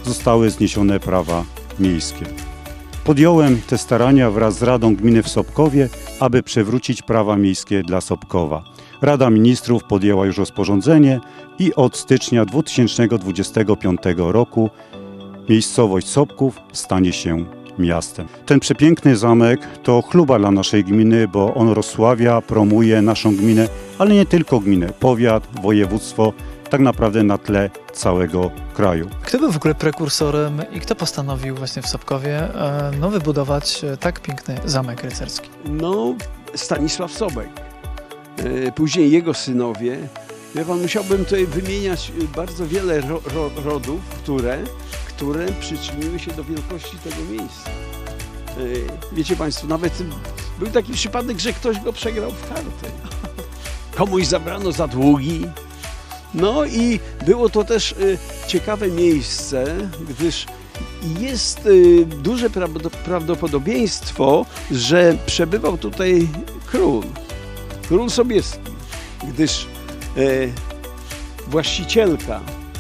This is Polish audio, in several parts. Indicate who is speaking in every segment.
Speaker 1: zostały zniesione prawa miejskie. Podjąłem te starania wraz z Radą Gminy w Sobkowie, aby przywrócić prawa miejskie dla Sobkowa. Rada Ministrów podjęła już rozporządzenie i od stycznia 2025 roku miejscowość Sobków stanie się miastem. Ten przepiękny zamek to chluba dla naszej gminy, bo on rozsławia, promuje naszą gminę, ale nie tylko gminę, powiat, województwo, tak naprawdę na tle całego kraju.
Speaker 2: Kto był w ogóle prekursorem i kto postanowił właśnie w Sobkowie wybudować tak piękny zamek rycerski?
Speaker 3: No, Stanisław Sobek. Później jego synowie. Wie pan, musiałbym tutaj wymieniać bardzo wiele rodów, które przyczyniły się do wielkości tego miejsca. Wiecie państwo, nawet był taki przypadek, że ktoś go przegrał w kartę. Komuś zabrano za długi. No i było to też ciekawe miejsce, gdyż jest duże prawdopodobieństwo, że przebywał tutaj król Sobieski, gdyż właścicielka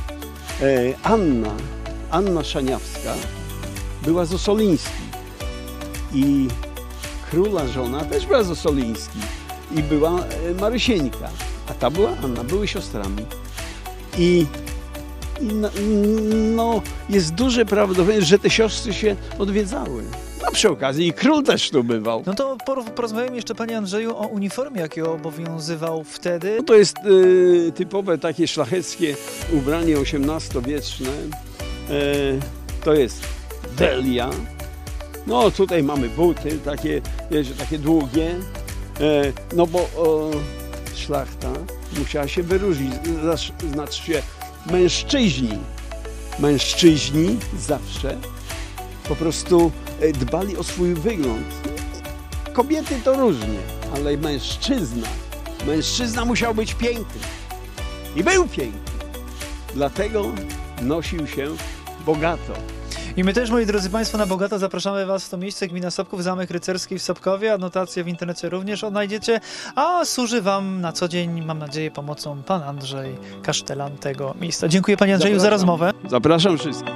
Speaker 3: Anna Szaniawska była z Osolińskich i króla żona też była z Osolińskich i była Marysieńka, a ta była Anna, były siostrami. I jest duże prawdopodobieństwo, że te siostry się odwiedzały. No przy okazji i król też tu bywał.
Speaker 2: No to porozmawiamy jeszcze, panie Andrzeju, o uniformie, jaki obowiązywał wtedy.
Speaker 3: No to jest typowe takie szlacheckie ubranie XVIII-wieczne. To jest delia. No tutaj mamy buty, takie długie. No bo szlachta musiała się wyróżnić. Znaczy się mężczyźni zawsze po prostu dbali o swój wygląd. Kobiety to różnie, ale mężczyzna musiał być piękny. I był piękny. Dlatego nosił się bogato.
Speaker 2: I my też, moi drodzy państwo, na bogato zapraszamy was w to miejsce, gmina Sobków, Zamek Rycerski w Sobkowie. Adnotacje w internecie również odnajdziecie, a służy wam na co dzień, mam nadzieję, pomocą pan Andrzej, kasztelan tego miejsca. Dziękuję panie Andrzeju za rozmowę.
Speaker 3: Zapraszam wszystkich.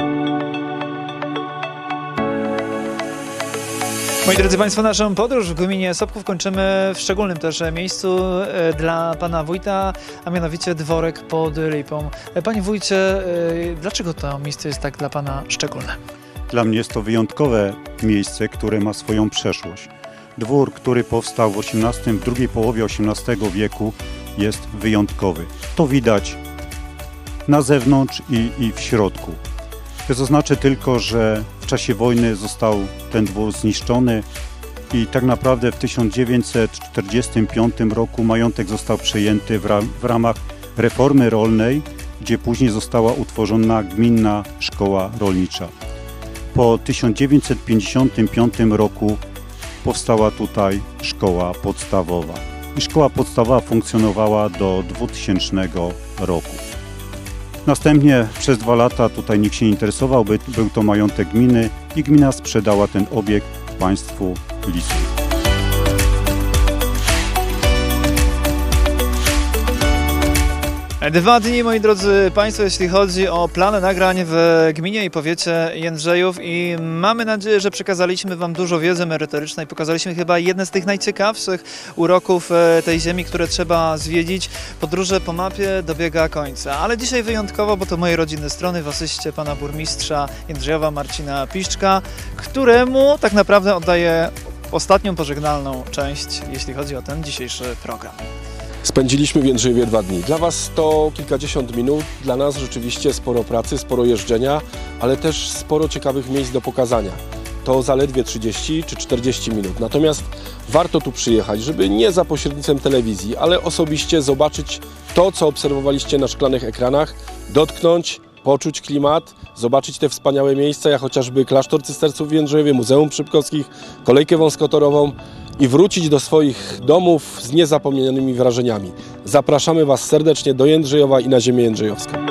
Speaker 2: Moi drodzy państwo, naszą podróż w gminie Sobków kończymy w szczególnym też miejscu dla pana wójta, a mianowicie dworek pod Lipą. Panie wójcie, dlaczego to miejsce jest tak dla pana szczególne?
Speaker 1: Dla mnie jest to wyjątkowe miejsce, które ma swoją przeszłość. Dwór, który powstał w drugiej połowie XVIII wieku, jest wyjątkowy. To widać na zewnątrz i w środku. To zaznaczę tylko, że w czasie wojny został ten dwór zniszczony i tak naprawdę w 1945 roku majątek został przejęty w ramach reformy rolnej, gdzie później została utworzona Gminna Szkoła Rolnicza. Po 1955 roku powstała tutaj szkoła podstawowa. I szkoła podstawowa funkcjonowała do 2000 roku. Następnie przez 2 lata tutaj nikt się nie interesował, był to majątek gminy i gmina sprzedała ten obiekt państwu Lisów.
Speaker 2: 2 dni, moi drodzy państwo, jeśli chodzi o plany nagrań w gminie i powiecie Jędrzejów i mamy nadzieję, że przekazaliśmy wam dużo wiedzy merytorycznej, pokazaliśmy chyba jedne z tych najciekawszych uroków tej ziemi, które trzeba zwiedzić. Podróże po mapie dobiega końca, ale dzisiaj wyjątkowo, bo to moje rodzinne strony w asyście pana burmistrza Jędrzejowa Marcina Piszczka, któremu tak naprawdę oddaję ostatnią pożegnalną część, jeśli chodzi o ten dzisiejszy program.
Speaker 4: Spędziliśmy w Jędrzejowie 2 dni. Dla was to kilkadziesiąt minut, dla nas rzeczywiście sporo pracy, sporo jeżdżenia, ale też sporo ciekawych miejsc do pokazania. To zaledwie 30 czy 40 minut. Natomiast warto tu przyjechać, żeby nie za pośrednictwem telewizji, ale osobiście zobaczyć to, co obserwowaliście na szklanych ekranach, dotknąć, poczuć klimat, zobaczyć te wspaniałe miejsca, jak chociażby klasztor cysterców w Jędrzejowie, Muzeum Przypkowskich, kolejkę wąskotorową i wrócić do swoich domów z niezapomnianymi wrażeniami. Zapraszamy was serdecznie do Jędrzejowa i na ziemię jędrzejowską.